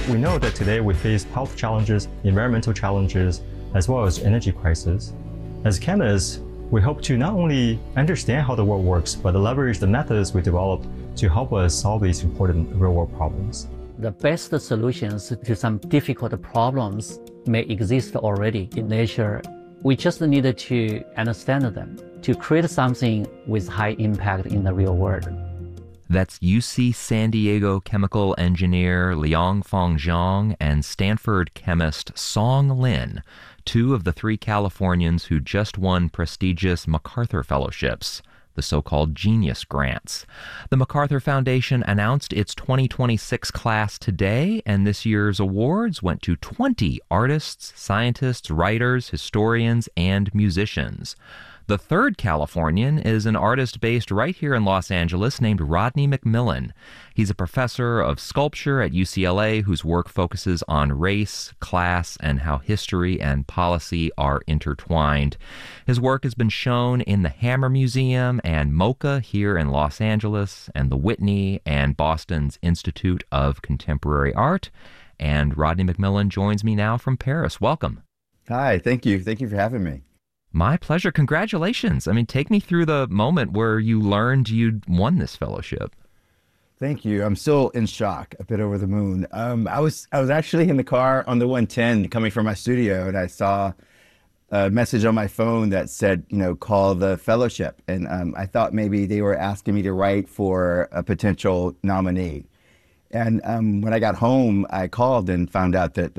We know that today we face health challenges, environmental challenges, as well as energy crisis. As chemists, we hope to not only understand how the world works, but leverage the methods we develop to help us solve these important real-world problems. The best solutions to some difficult problems may exist already in nature. We just needed to understand them to create something with high impact in the real world. That's UC San Diego chemical engineer Liangfeng Zhang and Stanford chemist Song Lin, two of the three Californians who just won prestigious MacArthur Fellowships, the so-called Genius Grants. The MacArthur Foundation announced its 2026 class today, and this year's awards went to 20 artists, scientists, writers, historians, and musicians. The third Californian is an artist based right here in Los Angeles named Rodney McMillan. He's a professor of sculpture at UCLA whose work focuses on race, class, and how history and policy are intertwined. His work has been shown in the Hammer Museum and MoCA here in Los Angeles, and the Whitney and Boston's Institute of Contemporary Art. And Rodney McMillan joins me now from Paris. Welcome. Hi, thank you. Thank you for having me. My pleasure. Congratulations. I mean, take me through the moment where you learned you'd won this fellowship. Thank you. I'm still in shock, a bit over the moon. I was actually in the car on the 110 coming from my studio, and I saw a message on my phone that said, call the fellowship. And I thought maybe they were asking me to write for a potential nominee. And when I got home, I called and found out that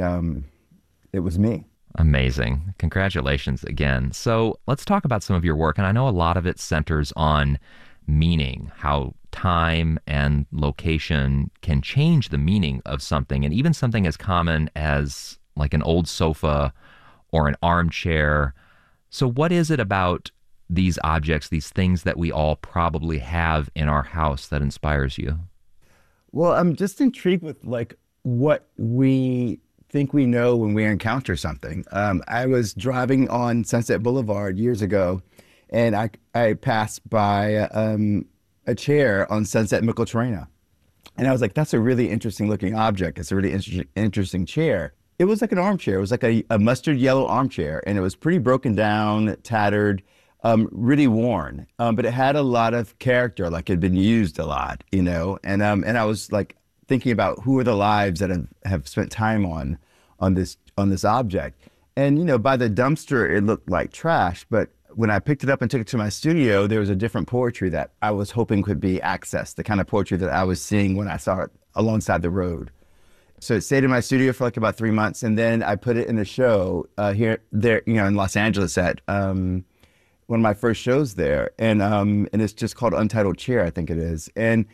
it was me. Amazing. Congratulations again. So let's talk about some of your work. And I know a lot of it centers on meaning, how time and location can change the meaning of something. And even something as common as like an old sofa or an armchair. So what is it about these objects, these things that we all probably have in our house that inspires you? Well, I'm just intrigued with what we think we know when we encounter something. I was driving on Sunset Boulevard years ago, and I passed by a chair on Sunset Micheltorena. And I was like, that's a really interesting looking object. It's a really interesting chair. It was like an armchair. It was like a mustard yellow armchair, and it was pretty broken down, tattered, really worn. But it had a lot of character, like it had been used a lot, And I was like, thinking about who are the lives that have spent time on this object. And by the dumpster it looked like trash, but when I picked it up and took it to my studio, there was a different poetry that I was hoping could be accessed, the kind of poetry that I was seeing when I saw it alongside the road. So it stayed in my studio for like about 3 months, and then I put it in a show there in Los Angeles at one of my first shows there, and it's just called Untitled Chair, I think it is. And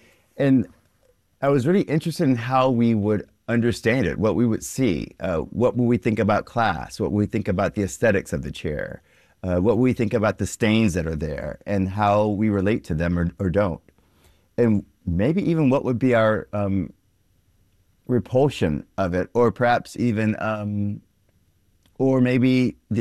I was really interested in how we would understand it, what we would see, what would we think about class, what would we think about the aesthetics of the chair, what would we think about the stains that are there, and how we relate to them or don't. And maybe even what would be our repulsion of it, or perhaps even, or maybe the